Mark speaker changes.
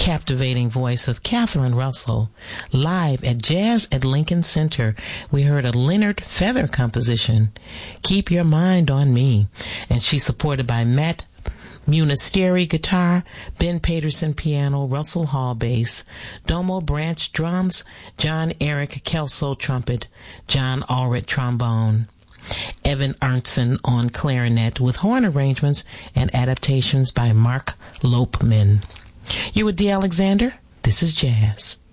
Speaker 1: captivating voice of Catherine Russell. Live at Jazz at Lincoln Center, we heard a Leonard Feather composition, Keep Your Mind on Me, and she's supported by Matt Munisteri guitar, Ben Paterson piano, Russell Hall bass, Domo Branch drums, John Eric Kelso trumpet, John Allred trombone, Evan Arntzen on clarinet with horn arrangements and adaptations by Mark Lopeman. You with D. Alexander? This is Jazz.